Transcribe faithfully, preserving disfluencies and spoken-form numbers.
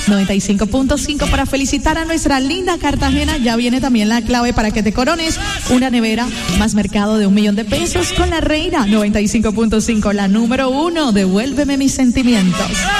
noventa y cinco punto cinco para felicitar a nuestra linda Cartagena. Ya viene también la clave para que te corones una nevera más mercado de un millón de pesos con la reina. Noventa y cinco punto cinco, la número uno. Devuélveme mis sentimientos.